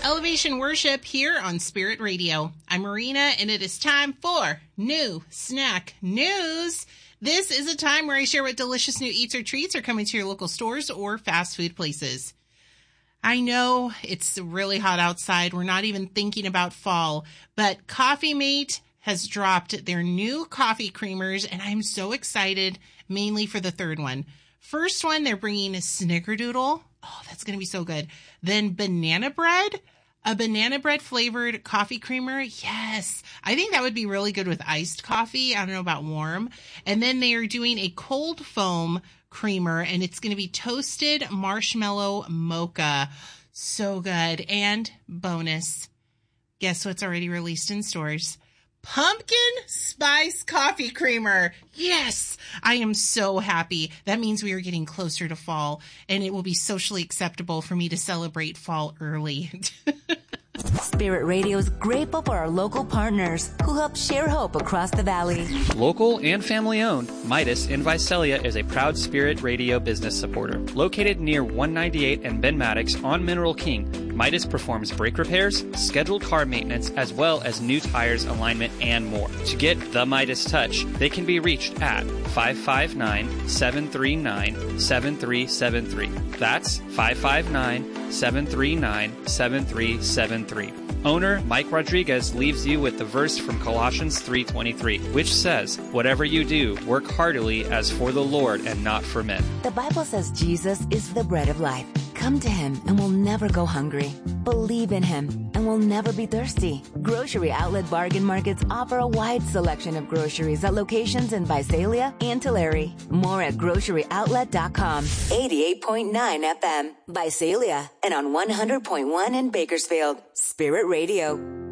Elevation Worship here on Spirit Radio. I'm Marina, and it is time for New Snack News. This is a time where I share what delicious new eats or treats are coming to your local stores or fast food places. I know it's really hot outside. We're not even thinking about fall, but Coffee Mate has dropped their new coffee creamers, and I'm so excited, mainly for the third one. First one, they're bringing a Snickerdoodle. Oh, that's going to be so good. Then banana bread, a banana bread flavored coffee creamer. Yes, I think that would be really good with iced coffee. I don't know about warm. And then they are doing a cold foam creamer, and it's going to be toasted marshmallow mocha. So good. And bonus, guess what's already released in stores? Pumpkin spice coffee creamer. Yes, I am so happy. That means we are getting closer to fall, and it will be socially acceptable for me to celebrate fall early. Spirit Radio is grateful for our local partners who help share hope across the valley. Local and family-owned, Midas in Visalia is a proud Spirit Radio business supporter. Located near 198 and Ben Maddox on Mineral King, Midas performs brake repairs, scheduled car maintenance, as well as new tires, alignment, and more. To get the Midas touch, they can be reached at 559-739-7373. That's 559-739-7373. Owner Mike Rodriguez leaves you with the verse from Colossians 3:23, which says, "Whatever you do, work heartily as for the Lord and not for men." The Bible says Jesus is the bread of life. Come to him and we'll never go hungry. Believe in him and we'll never be thirsty. Grocery Outlet Bargain Markets offer a wide selection of groceries at locations in Visalia and Tulare. More at groceryoutlet.com. 88.9 FM, Visalia, and on 100.1 in Bakersfield. Spirit Radio.